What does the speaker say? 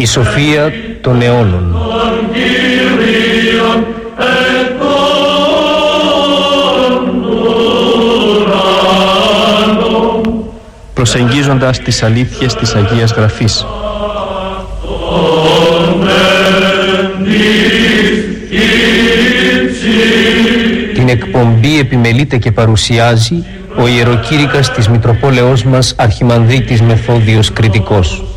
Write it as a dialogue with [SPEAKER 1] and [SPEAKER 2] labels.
[SPEAKER 1] Η σοφία των αιώνων. Προσεγγίζοντας τις αλήθειες της Αγίας Γραφής. Την εκπομπή επιμελείται και παρουσιάζει ο ιεροκήρυκας της Μητροπόλεως μας Αρχιμανδρίτης Μεθόδιος Κρητικός.